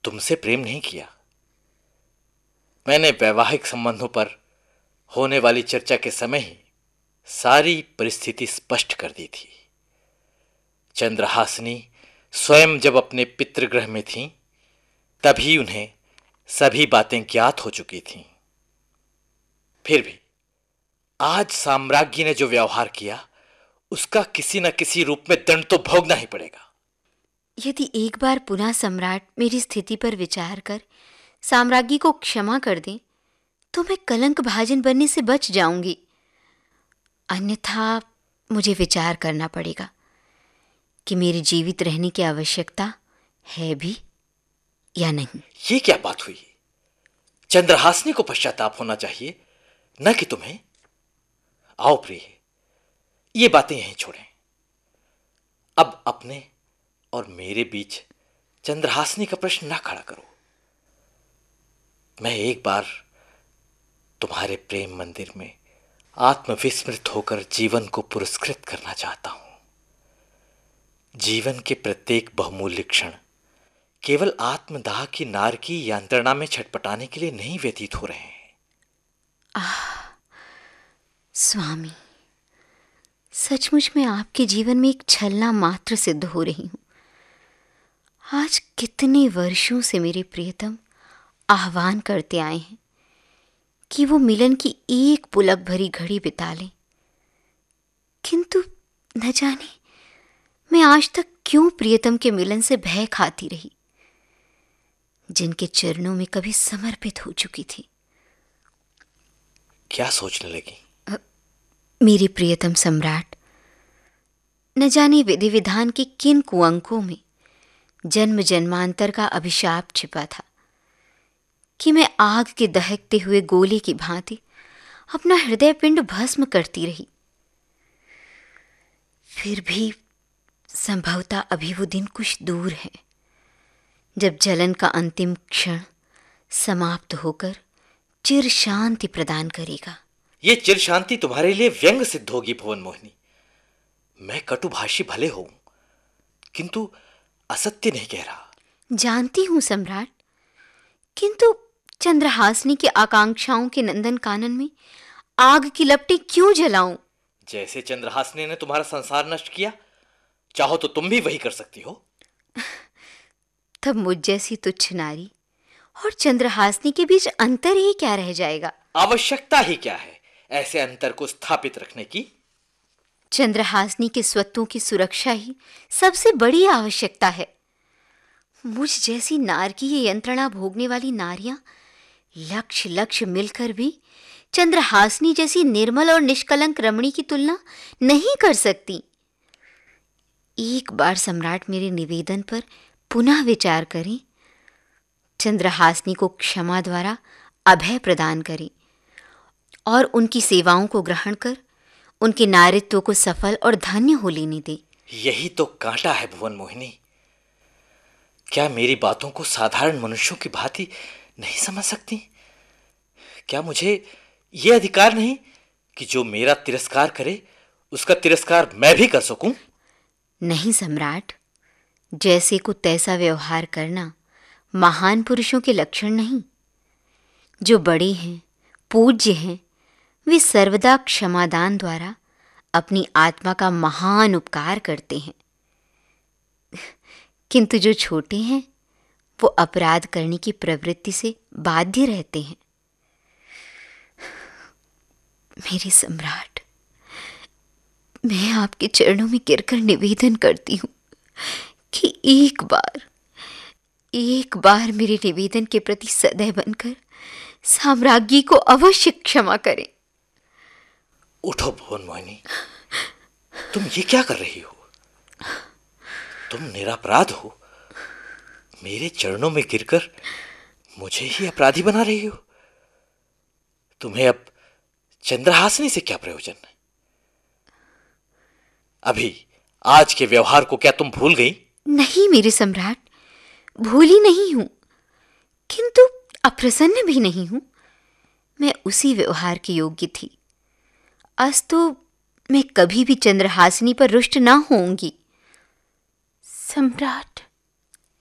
तुमसे प्रेम नहीं किया। मैंने वैवाहिक संबंधों पर होने वाली चर्चा के समय ही सारी परिस्थिति स्पष्ट कर दी थी। चंद्रहासिनी स्वयं जब अपने पितृगृह में थीं, तभी उन्हें सभी बातें ज्ञात हो चुकी थीं। फिर भी आज साम्राज्ञी ने जो व्यवहार किया, उसका किसी न किसी रूप में दंड तो भोगना ही पड़ेगा। यदि एक बार पुनः सम्राट मेरी स्थिति पर विचार कर साम्राज्ञी को क्षमा कर दें, तो मैं कलंक भाजन बनने से बच जाऊंगी। अन्यथा मुझे विचार करना पड़ेगा कि मेरे जीवित रहने की आवश्यकता है भी या नहीं। ये क्या बात हुई? चंद्रहासिनी को पश्चाताप होना चाहिए, न कि तुम्हें। आओ प्रिय, ये बातें यहीं छोड़ें। अब अपने और मेरे बीच चंद्रहासिनी का प्रश्न ना खड़ा करो। मैं एक बार तुम्हारे प्रेम मंदिर में आत्मविस्मृत होकर जीवन को पुरस्कृत करना चाहता हूं। जीवन के प्रत्येक बहुमूल्य क्षण केवल आत्मदाह की नार की यंत्रणा में छटपटाने के लिए नहीं व्यतीत हो रहे हैं। स्वामी, सचमुच में आपके जीवन में एक छलना मात्र सिद्ध हो रही हूं। आज कितने वर्षों से मेरे प्रियतम आह्वान करते आए हैं कि वो मिलन की एक पुलक भरी घड़ी बिता लें, किंतु न जाने मैं आज तक क्यों प्रियतम के मिलन से भय खाती रही, जिनके चरणों में कभी समर्पित हो चुकी थी। क्या सोचने लगी? मेरे प्रियतम सम्राट, न जाने विधि विधान के किन कुअंकों में जन्म जन्मांतर का अभिशाप छिपा था कि मैं आग के दहकते हुए गोले की भांति अपना हृदय पिंड भस्म करती रही। फिर भी संभवतः अभी वो दिन कुछ दूर है जब जलन का अंतिम क्षण समाप्त होकर चिर शांति प्रदान करेगा। ये चिर शांति तुम्हारे लिए व्यंग सिद्ध होगी भुवन मोहिनी। मैं कटुभाषी भले हूं, किंतु असत्य नहीं कह रहा। जानती हूं सम्राट, किंतु चंद्रहासिनी की आकांक्षाओं के नंदन कानन में आग की लपटें क्यों जलाऊं? जैसे चंद्रहासिनी ने तुम्हारा संसार नष्ट किया, चाहो तो तुम भी वही कर सकती हो। तब मुझ जैसी तुच्छ नारी और चंद्रहासिनी के बीच अंतर ही क्या रह जाएगा? आवश्यकता ही क्या है ऐसे अंतर को स्थापित रखने की? चंद्रहासिनी के स्वत्वों की सुरक्षा ही सबसे बड़ी आवश्यकता है। मुझ जैसी नार की ये यंत्रणा भोगने वाली नारियां लक्ष्य लक्ष्य मिलकर भी चंद्रहासिनी जैसी निर्मल और निष्कलंक रमणी की तुलना नहीं कर सकती। एक बार सम्राट मेरे निवेदन पर पुनः विचार करें, चंद्रहासिनी को क्षमा द्वारा अभय प्रदान करें और उनकी सेवाओं को ग्रहण कर उनके नारित्व को सफल और धन्य हो लेने दे। यही तो कांटा है भुवन मोहिनी। क्या मेरी बातों को साधारण मनुष्यों की भांति नहीं समझ सकती? क्या मुझे यह अधिकार नहीं कि जो मेरा तिरस्कार करे उसका तिरस्कार मैं भी कर सकूं? नहीं सम्राट, जैसे को तैसा व्यवहार करना महान पुरुषों के लक्षण नहीं। जो बड़े हैं, पूज्य हैं, वे सर्वदा क्षमादान द्वारा अपनी आत्मा का महान उपकार करते हैं, किंतु जो छोटे हैं वो अपराध करने की प्रवृत्ति से बाध्य रहते हैं। मेरे सम्राट, मैं आपके चरणों में गिरकर निवेदन करती हूं कि एक बार मेरे निवेदन के प्रति सदैव बनकर साम्राज्ञी को अवश्य क्षमा करें। उठो भुवन मोहिनी, तुम ये क्या कर रही हो? तुम निरपराध हो। मेरे चरणों में गिरकर मुझे ही अपराधी बना रही हो। तुम्हें अब चंद्रहासिनी से क्या प्रयोजन है? अभी आज के व्यवहार को क्या तुम भूल गई? नहीं मेरे सम्राट, भूली नहीं हूं, किंतु अप्रसन्न भी नहीं हूं। मैं उसी व्यवहार के योग्य थी। अस्तु मैं कभी भी चंद्रहासिनी पर रुष्ट ना होऊंगी। सम्राट,